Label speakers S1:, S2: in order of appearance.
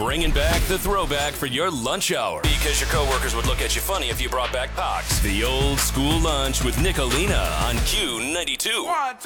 S1: Bringing back the throwback for your lunch hour. Because your coworkers would look at you funny if you brought back Pox. The old school lunch with Nicolina on Q92.